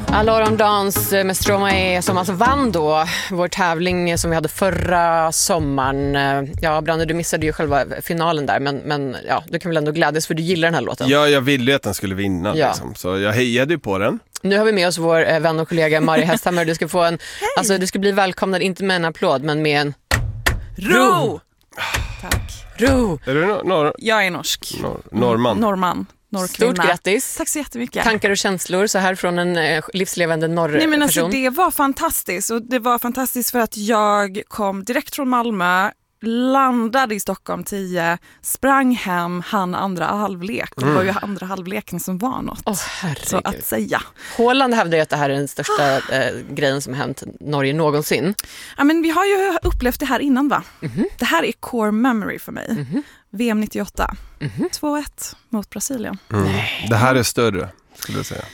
Allora dans med Stromae som alltså vann då vår tävling som vi hade förra sommaren. Ja, Branne, du missade ju själva finalen där, men ja, du kan väl ändå glädjas för du gillar den här låten. Ja, jag ville att den skulle vinna liksom, så jag hejade ju på den. Nu har vi med oss vår vän och kollega Mari Hästhammar. Du ska få en, alltså du ska bli välkomnad inte med en applåd men med en ro. Tack. Ro. Är du Jag är norsk. Norrman. Stort grattis. Tack så jättemycket. Tankar och känslor så här från en livslevande norrperson. Nej, men alltså, det var fantastiskt. Och det var fantastiskt för att jag kom direkt från Malmö, landade i Stockholm 10, sprang hem, han andra halvlek. Det var ju andra halvleken som var något. Så att säga. Håland hävdar ju att det här är den största grejen som hänt Norge någonsin. Ja, men vi har ju upplevt det här innan, va? Det här är core memory för mig. VM 98. 2-1 mot Brasilien. Det här är större, skulle jag säga.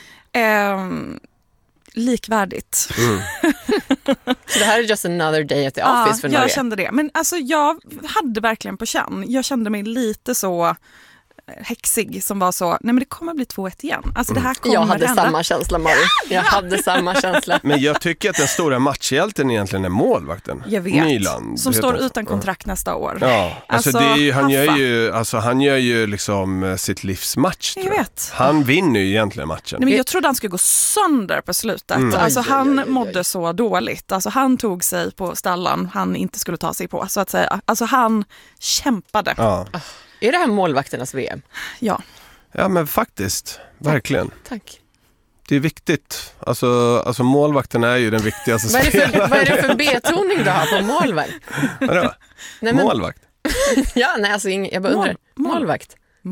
Likvärdigt. Så det här är just another day at the office för Norge? Jag kände det. Men alltså, jag hade verkligen på känn. Jag kände mig lite så häxig som var så, nej men det kommer bli 2-1 igen. Alltså det här kommer jag hade samma känsla, Mari. Jag hade samma känsla. Men jag tycker att den stora matchhjälten egentligen är målvakten. Jag vet. Nyland. Som står utan kontrakt nästa år. Ja, alltså det är ju, han gör ju liksom sitt livsmatch. Jag vet. Han vinner ju egentligen matchen. Nej, men jag trodde han skulle gå sönder på slutet. Alltså han mådde så dåligt. Alltså han tog sig på stallan han inte skulle ta sig på, så att säga. Alltså han kämpade. Ja. Är det här målvakternas VM? Ja. Ja, men faktiskt. Verkligen. Tack. Det är viktigt. Alltså målvakten är ju den viktigaste spelaren. Vad är det för betoning du har på målvakt? Vadå? Nej, men, målvakt? Ja, nej, alltså jag bara undrar. Målvakt.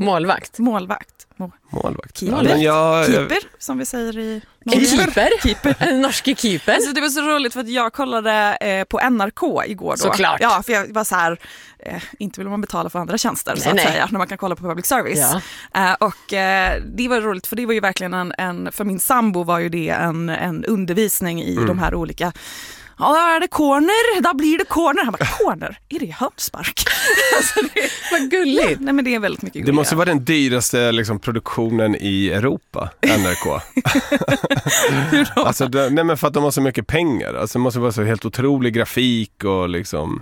Keeper, som vi säger i Norge. Keeper. Norske keeper. Alltså, det var så roligt för att jag kollade på NRK igår då. Såklart. Ja, för jag var så här, inte vill man betala för andra tjänster så att säga, när man kan kolla på public service. Ja. Och det var roligt för det var ju verkligen för min sambo var ju det en undervisning i de här olika. Ja, är det corner? Då blir det corner. Han bara, corner? Är det hörnspark? Alltså, vad gulligt. Ja, nej, men det är väldigt mycket gulligt. Det måste vara den dyraste liksom, produktionen i Europa, NRK. Alltså, nej, men för att de har så mycket pengar. Alltså, det måste vara så helt otrolig grafik och liksom...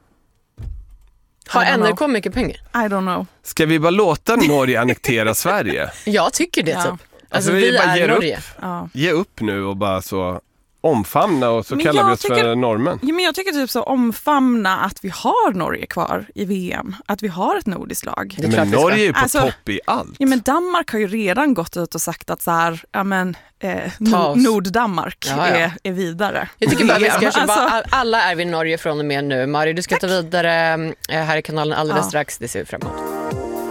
Har NRK mycket pengar? I don't know. Ska vi bara låta Norge annektera Sverige? Jag tycker det, typ. Alltså vi bara är Norge. Ge upp nu och bara så... omfamna och så kallar vi oss för normen. Ja, men jag tycker typ så omfamna att vi har Norge kvar i VM. Att vi har ett nordiskt lag. Men Norge är ju på topp i allt. Ja, men Danmark har ju redan gått ut och sagt att så här, ja men Nord-Danmark är vidare. Jag tycker bara vi ska alla är vi i Norge från och med nu. Mari, du ska ta vidare här i kanalen alldeles strax. Det ser vi fram emot.